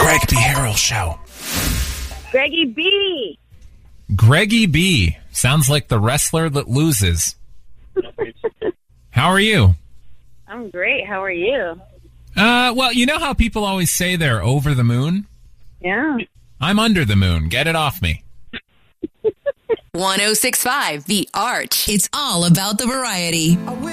Greg B. Harrell Show. Greggy B. Greggy B. Sounds like the wrestler that loses. How are you? I'm great. How are you? Well, you know how people always say they're over the moon? Yeah. I'm under the moon. Get it off me. 106.5 The Arch. It's all about the variety.